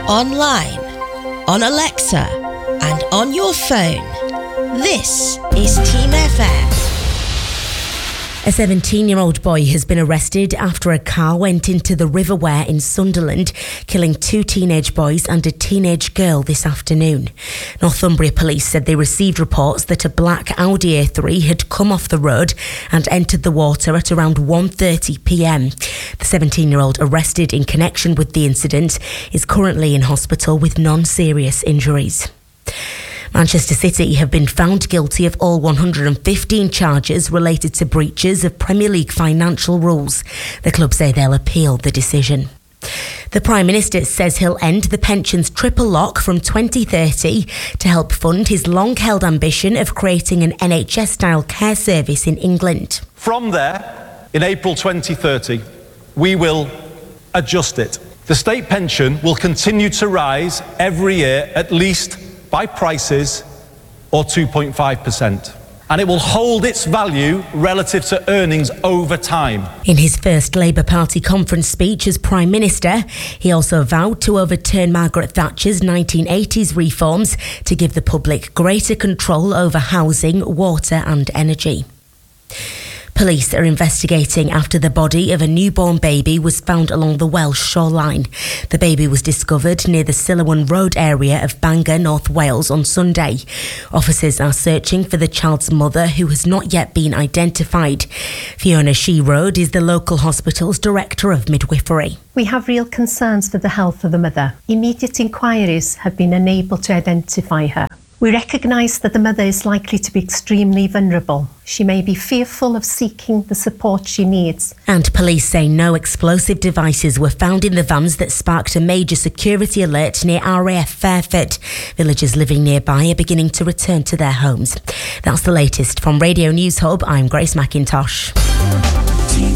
online, on Alexa, and on your phone. This is Team FM. A 17-year-old boy has been arrested after a car went into the River Wear in Sunderland, killing 2 teenage boys and a teenage girl this afternoon. Northumbria police said they received reports that a black Audi A3 had come off the road and entered the water at around 1:30 p.m. The 17-year-old, arrested in connection with the incident, is currently in hospital with non-serious injuries. Manchester City have been found guilty of all 115 charges related to breaches of Premier League financial rules. The club say they'll appeal the decision. The Prime Minister says he'll end the pensions triple lock from 2030 to help fund his long-held ambition of creating an NHS-style care service in England. From there, in April 2030, we will adjust it. The state pension will continue to rise every year, at least by prices or 2.5%. And it will hold its value relative to earnings over time. In his first Labour Party conference speech as Prime Minister, he also vowed to overturn Margaret Thatcher's 1980s reforms to give the public greater control over housing, water and energy. Police are investigating after the body of a newborn baby was found along the Welsh shoreline. The baby was discovered near the Sillawan Road area of Bangor, North Wales on Sunday. Officers are searching for the child's mother, who has not yet been identified. Fiona Shearode is the local hospital's Director of Midwifery. We have real concerns for the health of the mother. Immediate inquiries have been unable to identify her. We recognise that the mother is likely to be extremely vulnerable. She may be fearful of seeking the support she needs. And police say no explosive devices were found in the vans that sparked a major security alert near RAF Fairford. Villagers living nearby are beginning to return to their homes. That's the latest from Radio News Hub. I'm Grace McIntosh. Team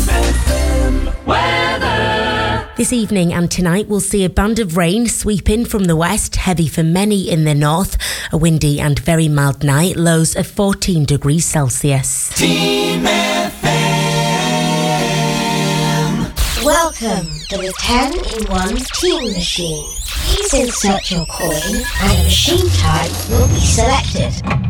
FM weather. This evening and tonight we'll see a band of rain sweep in from the west, heavy for many in the north. A windy and very mild night, lows of 14 degrees Celsius. Team FM. Welcome to the 10-in-1 Team Machine. Please insert your coin and a machine type will be selected.